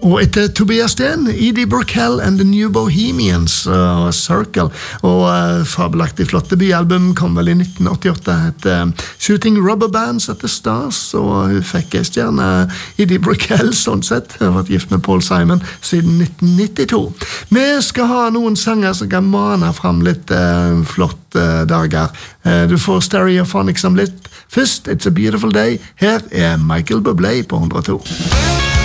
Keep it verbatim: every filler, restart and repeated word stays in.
Og etter Tobias Sten, Edie Brickell and the New Bohemians, uh, Circle, og uh, fabelaktig flott debutalbum kom vel i nitten åttiåtte, het uh, Shooting Rubber Bands at the Stars, og hun fikk en stjerne, Edie Brickell, sånn sett, hun har vært gift med Paul Simon siden nitten nittito. Vi skal ha noen sanger som kan mane frem litt uh, flott uh, dager. Uh, du får Stereophonics om litt. Først, It's a Beautiful Day, her er Michael Bublé på hundre og to.